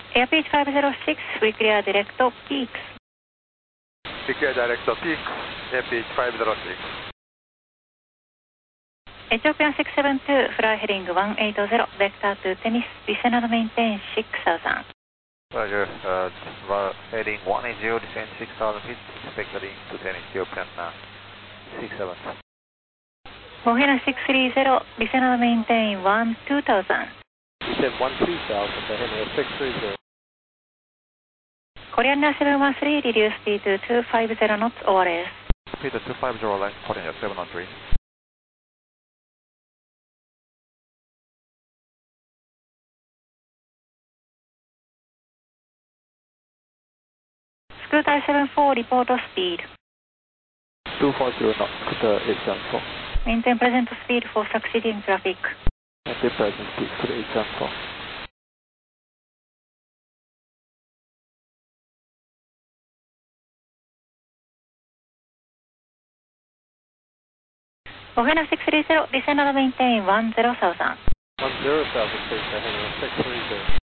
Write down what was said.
Airpage 506, free clear direct peaks. Free clear direct peaks, Airpage 506. Ethiopian 672, fly heading 180, vector to Tennis, descend and maintain 6,000. Roger, heading 180, descend 6,000 feet, vectoring to Tennis, Ethiopian 67. Mohina 630, descend and maintain 12,000. Descend 12,000, Mohina 630. Korean 713, reduce speed to 250 knots ORS. Speed to 250, line Korean 713. Scooter 74, report speed. 240 knots, Scooter 874. Maintain present speed for succeeding traffic. Maintain present speed, Scooter 874. Mohina 630, descend and maintain 10,000. 10,000 feet, Mohina 630.